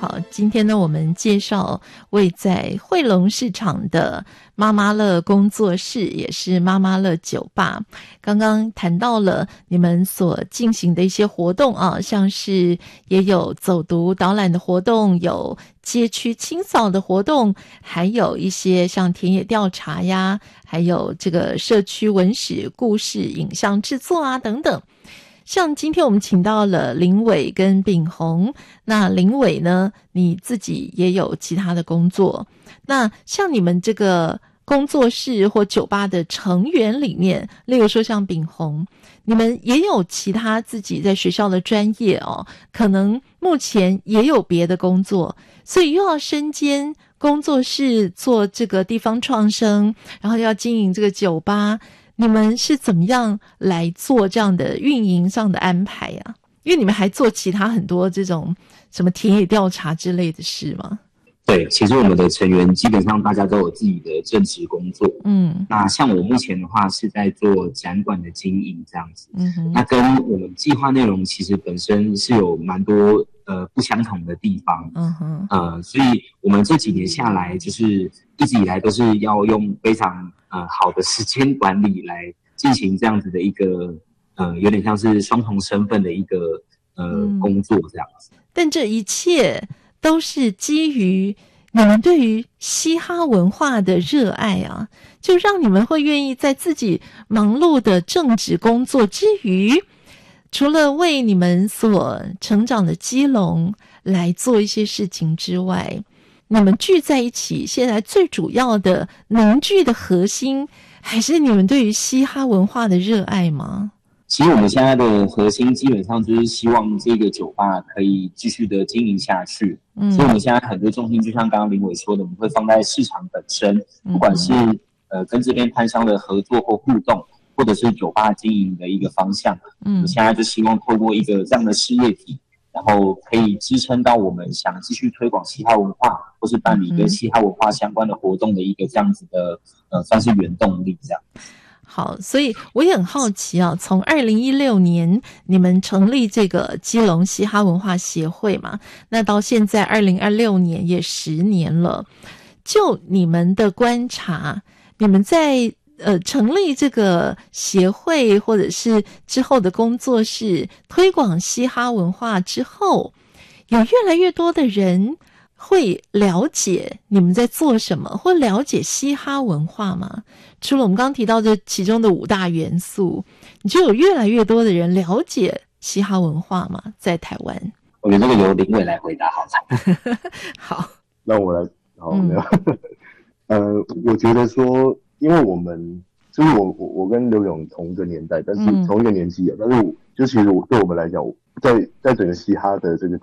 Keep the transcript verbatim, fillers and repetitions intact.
好，今天呢，我们介绍位在惠龙市场的妈妈乐工作室，也是妈妈乐酒吧。刚刚谈到了你们所进行的一些活动啊，像是也有走读导览的活动，有街区清扫的活动，还有一些像田野调查呀，还有这个社区文史故事影像制作啊等等。像今天我们请到了林伟跟秉宏，那林伟呢，你自己也有其他的工作，那像你们这个工作室或酒吧的成员里面，例如说像秉宏，你们也有其他自己在学校的专业哦，可能目前也有别的工作，所以又要身兼工作室做这个地方创生，然后要经营这个酒吧，你们是怎么样来做这样的运营上的安排啊？因为你们还做其他很多这种什么田野调查之类的事吗？ 对，其实我们的成员基本上大家都有自己的正职工作。嗯，那像我目前的话是在做展馆的经营这样子。嗯哼，那跟我们计划内容其实本身是有蛮多呃不相同的地方。嗯哼，呃，所以我们这几年下来，就是一直以来都是要用非常呃好的时间管理来进行这样子的一个呃有点像是双重身份的一个呃、嗯、工作这样子。 但这一切都是基于你们对于嘻哈文化的热爱啊，就让你们会愿意在自己忙碌的正职工作之余，除了为你们所成长的基隆来做一些事情之外，你们聚在一起，现在最主要的凝聚的核心，还是你们对于嘻哈文化的热爱吗？ 其实我们现在的核心基本上就是希望这个酒吧可以继续的经营下去。嗯，所以我们现在很多重心就像刚刚林伟说的，我们会放在市场本身，不管是呃跟这边摊商的合作或互动，或者是酒吧经营的一个方向。嗯，我们现在就希望透过一个这样的事业体，然后可以支撑到我们想继续推广嘻哈文化，或是办理跟嘻哈文化相关的活动的一个这样子的呃算是原动力这样。 好，所以我也很好奇啊，从二零一六年你们成立这个基隆嘻哈文化协会嘛，那到现在二零二六年也十年了，就你们的观察，你们在呃成立这个协会或者是之后的工作室推广嘻哈文化之后，有越来越多的人会了解你们在做什么，或了解嘻哈文化吗？除了我们刚刚提到这其中的五大元素，你就有越来越多的人了解嘻哈文化吗？在台湾？ 我觉得这个由林伟来回答好了。 好， 那我来，好，没有。嗯、呃，我觉得说，因为我们就是我我我跟刘勇同一个年代，但是同一个年纪啊，但是我就其实我对我们来讲，在在整个嘻哈的这个